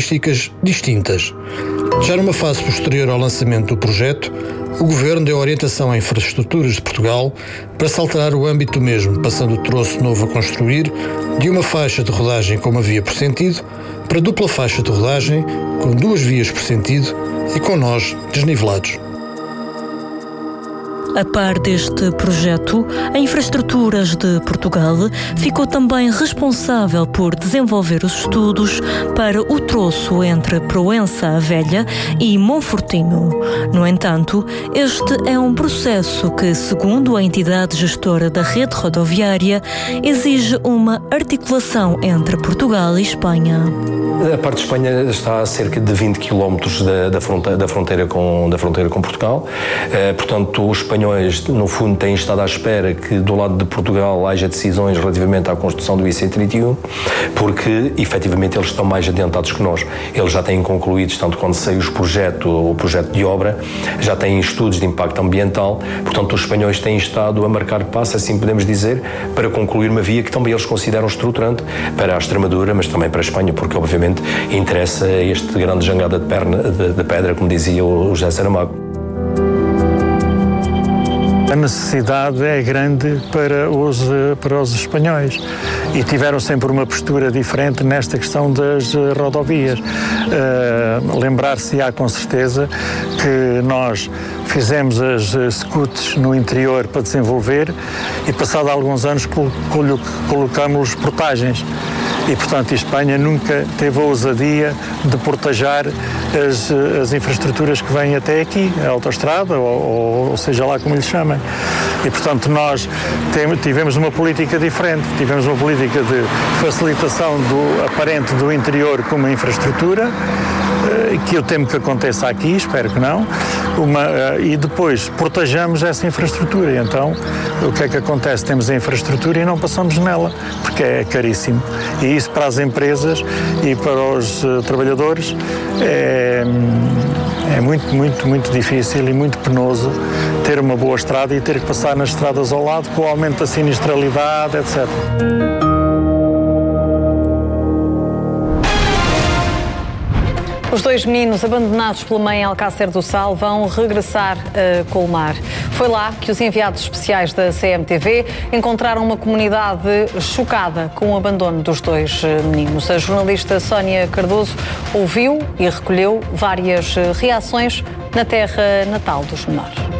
características distintas. Já numa fase posterior ao lançamento do projeto, o Governo deu orientação à Infraestruturas de Portugal para se alterar o âmbito do mesmo, passando o troço novo a construir de uma faixa de rodagem com uma via por sentido para dupla faixa de rodagem com 2 vias por sentido e com nós desnivelados. A par deste projeto, a Infraestruturas de Portugal ficou também responsável por desenvolver os estudos para o troço entre Proença a Velha e Monfortino. No entanto, este é um processo que, segundo a entidade gestora da rede rodoviária, exige uma articulação entre Portugal e Espanha. A parte de Espanha está a cerca de 20 km da fronteira com Portugal. Portanto, os espanhóis, no fundo, têm estado à espera que do lado de Portugal haja decisões relativamente à construção do IC31, porque, efetivamente, eles estão mais adiantados que nós. Eles já têm concluído, tanto quando saiu o projeto de obra, já têm estudos de impacto ambiental. Portanto, os espanhóis têm estado a marcar passo, assim podemos dizer, para concluir uma via que também eles consideram estruturante para a Extremadura, mas também para a Espanha, porque, obviamente, interessa este grande jangada de pedra, como dizia o José Saramago. A necessidade é grande para os espanhóis e tiveram sempre uma postura diferente nesta questão das rodovias. Lembrar-se-á com certeza que nós fizemos as scouts no interior para desenvolver e, passado alguns anos, colocamos portagens. E, portanto, a Espanha nunca teve a ousadia de portajar as infraestruturas que vêm até aqui, a autoestrada, ou seja lá como lhe chamem. E, portanto, nós tivemos uma política diferente. Tivemos uma política de facilitação aparente do interior com uma infraestrutura, que eu temo que aconteça aqui, espero que não, e depois protajamos essa infraestrutura. E então, o que é que acontece? Temos a infraestrutura e não passamos nela, porque é caríssimo. E isso para as empresas e para os trabalhadores é muito, muito, muito difícil e muito penoso ter uma boa estrada e ter que passar nas estradas ao lado com o aumento da sinistralidade, etc. Os 2 meninos abandonados pela mãe em Alcácer do Sal vão regressar a Colmar. Foi lá que os enviados especiais da CMTV encontraram uma comunidade chocada com o abandono dos 2 meninos. A jornalista Sónia Cardoso ouviu e recolheu várias reações na terra natal dos menores.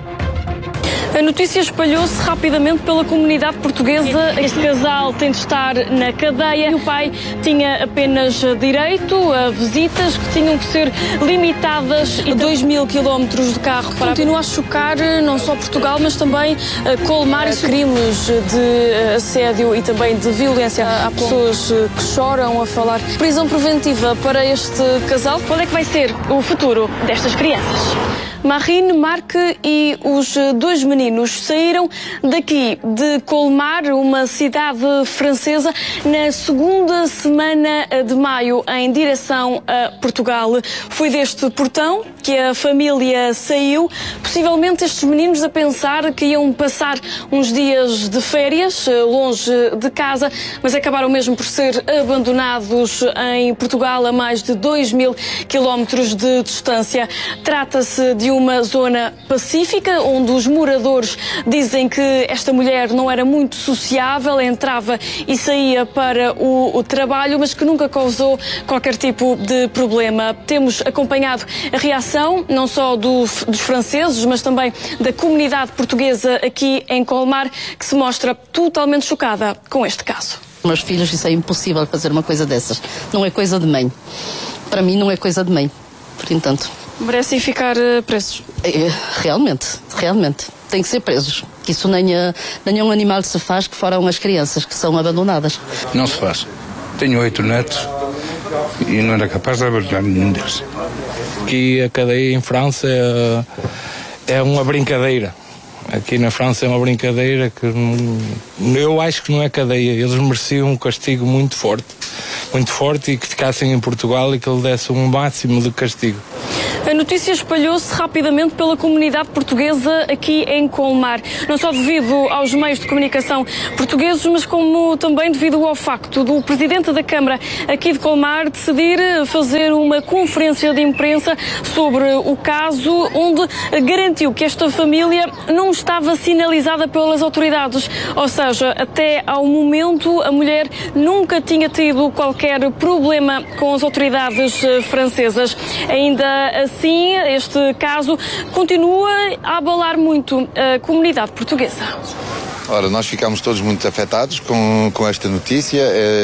A notícia espalhou-se rapidamente pela comunidade portuguesa. Este casal tem de estar na cadeia. O pai tinha apenas direito a visitas que tinham que ser limitadas. 2.000 quilómetros de carro. Continua a chocar não só Portugal, mas também Colmar. Crimes de assédio e também de violência. Há pessoas que choram a falar. Prisão preventiva para este casal. Qual é que vai ser o futuro destas crianças? Marine, Marc e os 2 meninos saíram daqui de Colmar, uma cidade francesa, na segunda semana de maio, em direção a Portugal. Foi deste portão que a família saiu, possivelmente estes meninos a pensar que iam passar uns dias de férias, longe de casa, mas acabaram mesmo por ser abandonados em Portugal a mais de 2.000 quilómetros de distância. Trata-se de uma zona pacífica, onde os moradores dizem que esta mulher não era muito sociável, entrava e saía para o trabalho, mas que nunca causou qualquer tipo de problema. Temos acompanhado a reação, não só dos franceses, mas também da comunidade portuguesa aqui em Colmar, que se mostra totalmente chocada com este caso. Meus filhos, isso é impossível fazer uma coisa dessas. Não é coisa de mãe. Para mim não é coisa de mãe. Portanto, merecem ficar presos? Realmente. Tem que ser presos. Isso nenhum animal se faz que foram as crianças que são abandonadas. Não se faz. Tenho 8 netos e não era capaz de abandonar nenhum deles. Aqui a cadeia em França é uma brincadeira. Aqui na França é uma brincadeira que eu acho que não é cadeia. Eles mereciam um castigo muito forte. muito forte e que ficassem em Portugal e que ele desse um máximo de castigo. A notícia espalhou-se rapidamente pela comunidade portuguesa aqui em Colmar, não só devido aos meios de comunicação portugueses, mas como também devido ao facto do Presidente da Câmara aqui de Colmar decidir fazer uma conferência de imprensa sobre o caso, onde garantiu que esta família não estava sinalizada pelas autoridades, ou seja, até ao momento a mulher nunca tinha tido qualquer problema com as autoridades francesas. Ainda assim, este caso continua a abalar muito a comunidade portuguesa. Ora, nós ficámos todos muito afetados com esta notícia.